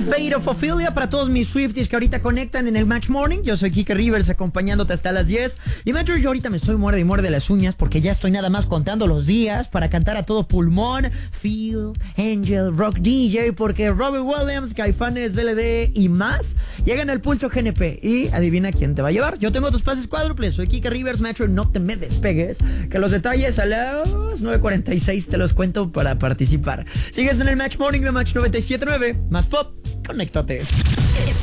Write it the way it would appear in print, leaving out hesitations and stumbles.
Fate of Ophelia para todos mis Swifties que ahorita conectan en el Match Morning. Yo soy Kike Rivers acompañándote hasta las 10. Y Metro, yo ahorita me estoy muerde y muerde las uñas porque ya estoy nada más contando los días para cantar a todo pulmón. Phil, Angel, Rock DJ, porque Robbie Williams, Caifanes, DLD y más llegan al Pulso GNP. Y adivina quién te va a llevar. Yo tengo tus pases cuádruples. Soy Kike Rivers, Metro, no te me despegues. Que los detalles a las 9:46 te los cuento para participar. Sigues en el Match Morning de Match 97.9. Más pop, conéctate.